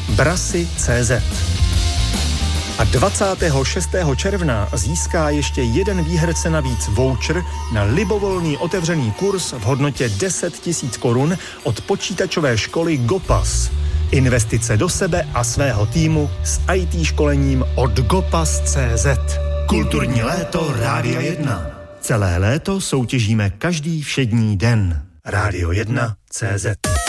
Brasy.cz. A 26. června získá ještě jeden výherce navíc voucher na libovolný otevřený kurz v hodnotě 10 000 korun od počítačové školy Gopas. Investice do sebe a svého týmu s IT školením od Gopas.cz. Kulturní léto Rádia 1. Celé léto soutěžíme každý všední den. Rádio 1.cz.